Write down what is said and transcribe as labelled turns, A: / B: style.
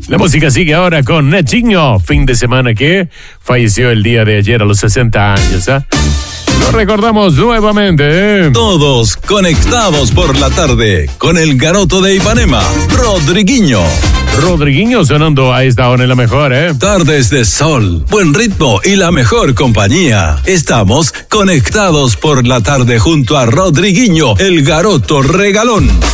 A: La música sigue ahora con Nachinho, fin de semana que falleció el día de ayer a los 60 años. Lo recordamos nuevamente.
B: Todos conectados por la tarde con el Garoto de Ipanema, Rodriguinho.
A: Rodriguinho sonando a esta hora en la mejor,
B: Tardes de sol, buen ritmo y la mejor compañía. Estamos conectados por la tarde junto a Rodriguinho, el Garoto Regalón.